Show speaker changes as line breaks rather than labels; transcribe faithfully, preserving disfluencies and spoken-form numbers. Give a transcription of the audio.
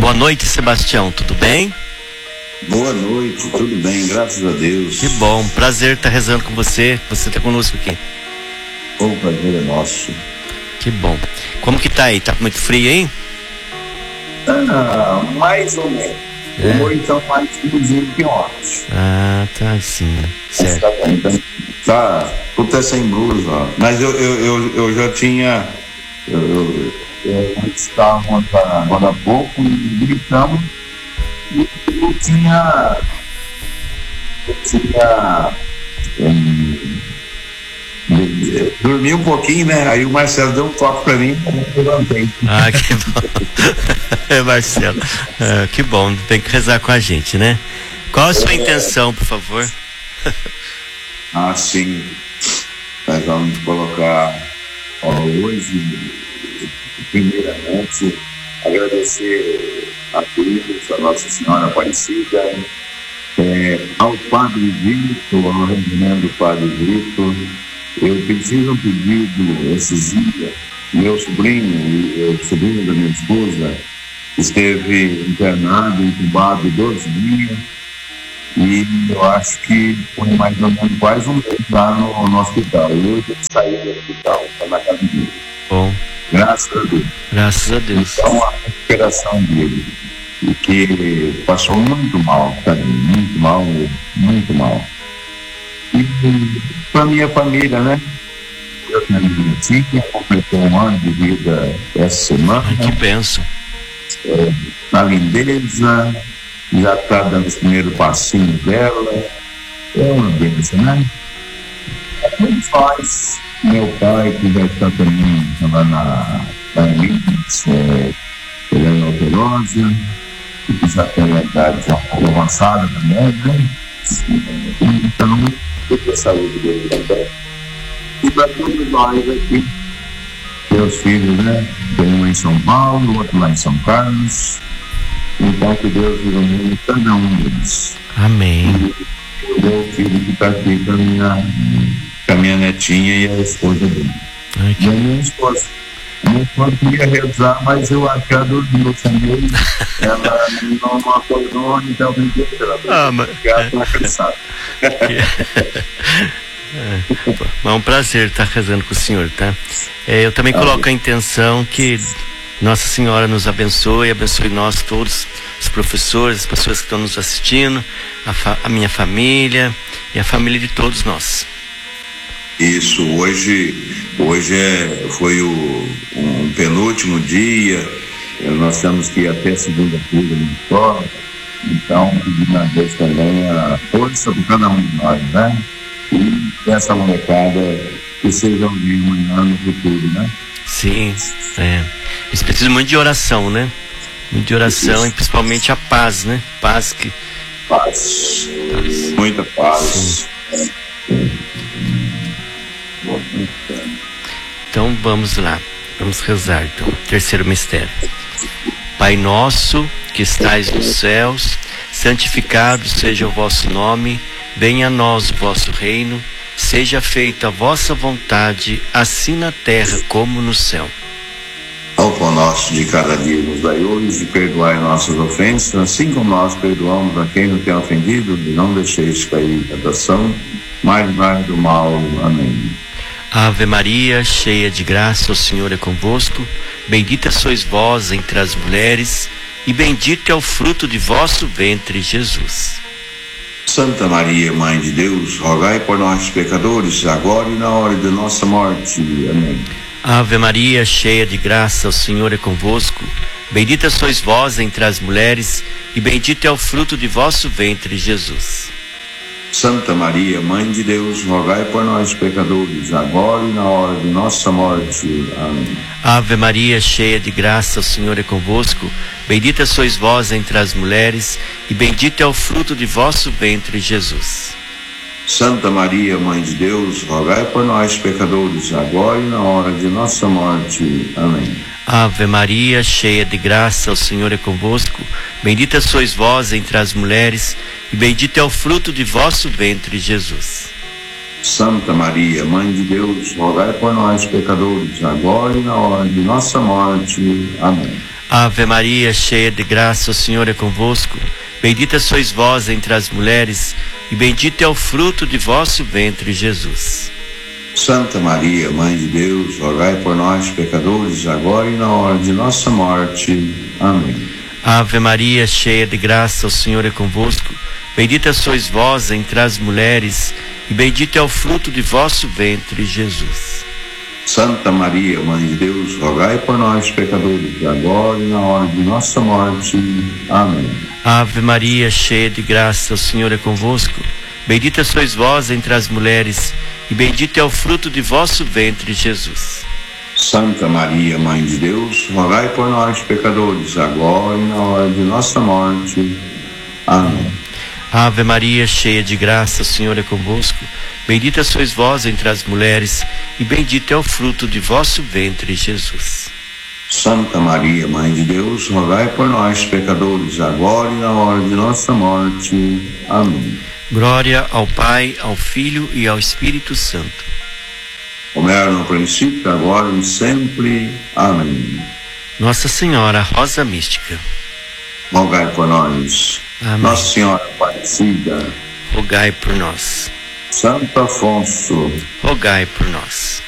Boa noite, Sebastião, tudo bem?
Boa noite, tudo bem, graças a Deus.
Que bom, prazer estar rezando com você, você está conosco aqui.
O prazer é nosso.
Que bom. Como que tá aí? Tá muito frio, hein?
Ah, mais ou menos.
É.
Ou então mais friozinho que ontem.
Ah, tá sim, certo.
Tá, então, tá, tô até sem blusa, ó. Mas eu, eu, eu, eu já tinha. Eu, eu, eu estava agora há pouco e gritamos. E eu tinha. Eu tinha. Um, dormi um pouquinho, né? Aí o Marcelo deu um toque pra mim e eu levantei.
Ah, que bom. É, Marcelo. Ah, que bom, tem que rezar com a gente, né? Qual a sua é... intenção, por favor?
Ah, sim. Nós vamos colocar ó, hoje, primeiramente, agradecer a Deus, a Nossa Senhora Aparecida, é, ao Padre Vitor, ao rendimento do Padre Vitor. Eu fiz um pedido esses dias. Meu sobrinho, o sobrinho da minha esposa, esteve internado, entubado doze dias, e eu acho que foi mais ou menos quase um mês lá no, no hospital. E hoje ele saiu do hospital, está na casa dele.
Bom.
Graças a Deus.
Graças a Deus.
Então, a recuperação dele, e que passou muito mal, sabe? Muito mal, muito mal. E para minha família, né? Eu tenho minha tia, completou um ano de vida essa semana.
Ai, que benção.
É, na lindeza, já está dando os primeiros passinhos dela. É uma benção, né? Todos nós, meu pai, que já está também lá na, na Minas, é, ele é alterosa, que já tem a idade já um pouco avançada também, né? Então, a saúde dele também. E para todos nós aqui, meus filhos, né? Tem um em São Paulo, outro lá em São Carlos. Então, que Deus ilumine cada um deles.
Amém.
E o meu filho que está aqui com a, minha, com a minha netinha e a esposa dele.
Ai, que...
E a minha esposa. A minha esposa queria rezar, mas eu acho que ela dormiu também. Ela não acordou, então eu brinquei com ela.
Ah, mas...
Ela está cansada.
É, é um prazer estar rezando com o senhor, tá? É, eu também coloco a intenção que Nossa Senhora nos abençoe, abençoe nós todos, os professores, as pessoas que estão nos assistindo, a, fa- a minha família e a família de todos nós.
Isso, hoje, hoje é, foi o um penúltimo dia, nós temos que ir até segunda-feira na escola, então pedindo a Deus também a força para cada um de nós, né? E essa molecada que seja um dia amanhã no futuro, né?
Sim, é. Eles precisam muito de oração, né? Muito de oração. Isso. E principalmente a paz, né? Paz que...
Paz.
Paz.
Muita paz.
Sim. Então vamos lá. Vamos rezar, então. Terceiro mistério. Pai nosso, que estais nos céus, santificado seja o vosso nome. Venha a nós o vosso reino, seja feita a vossa vontade, assim na terra como no céu.
Ao pão nosso de cada dia nos dai hoje, e perdoai nossas ofensas, assim como nós perdoamos a quem nos tem ofendido, e não deixeis cair em tentação, mas livrai do mal. Amém.
Ave Maria, cheia de graça, o Senhor é convosco, bendita sois vós entre as mulheres, e bendito é o fruto de vosso ventre, Jesus.
Santa Maria, Mãe de Deus, rogai por nós pecadores, agora e na hora de nossa morte. Amém.
Ave Maria, cheia de graça, o Senhor é convosco, bendita sois vós entre as mulheres, e bendito é o fruto de vosso ventre, Jesus.
Santa Maria, Mãe de Deus, rogai por nós pecadores, agora e na hora de nossa morte. Amém.
Ave Maria, cheia de graça, o Senhor é convosco, bendita sois vós entre as mulheres, e bendito é o fruto de vosso ventre, Jesus.
Santa Maria, Mãe de Deus, rogai por nós pecadores, agora e na hora de nossa morte. Amém.
Ave Maria, cheia de graça, o Senhor é convosco, bendita sois vós entre as mulheres, e bendito é o fruto de vosso ventre, Jesus.
Santa Maria, Mãe de Deus, rogai por nós, pecadores, agora e na hora de nossa morte. Amém.
Ave Maria, cheia de graça, o Senhor é convosco. Bendita sois vós entre as mulheres, e bendito é o fruto de vosso ventre, Jesus.
Santa Maria, Mãe de Deus, rogai por nós, pecadores, agora e na hora de nossa morte. Amém.
Ave Maria, cheia de graça, o Senhor é convosco. Bendita sois vós entre as mulheres, e bendito é o fruto de vosso ventre, Jesus.
Santa Maria, Mãe de Deus, rogai por nós, pecadores, agora e na hora de nossa morte. Amém.
Ave Maria, cheia de graça, o Senhor é convosco. Bendita sois vós entre as mulheres, e bendito é o fruto de vosso ventre, Jesus.
Santa Maria, Mãe de Deus, rogai por nós, pecadores, agora e na hora de nossa morte. Amém.
Ave Maria, cheia de graça, o Senhor é convosco. Bendita sois vós entre as mulheres, e bendito é o fruto de vosso ventre, Jesus.
Santa Maria, Mãe de Deus, rogai por nós, pecadores, agora e na hora de nossa morte. Amém.
Glória ao Pai, ao Filho e ao Espírito Santo.
Como era no princípio, agora e sempre. Amém.
Nossa Senhora Rosa Mística,
rogai por nós.
Amém.
Nossa Senhora Aparecida,
rogai por nós.
Santo Afonso,
rogai por nós.